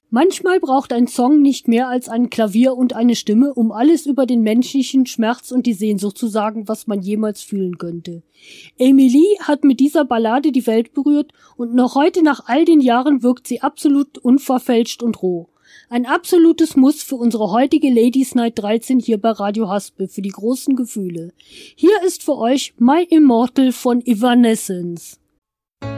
Manchmal braucht ein Song nicht mehr als ein Klavier und eine Stimme, um alles über den menschlichen Schmerz und die Sehnsucht zu sagen, was man jemals fühlen könnte. Amy Lee hat mit dieser Ballade die Welt berührt und noch heute nach all den Jahren wirkt sie absolut unverfälscht und roh. Ein absolutes Muss für unsere heutige Ladies Night 13 hier bei Radio Haspel für die großen Gefühle. Hier ist für euch My Immortal von Evanescence.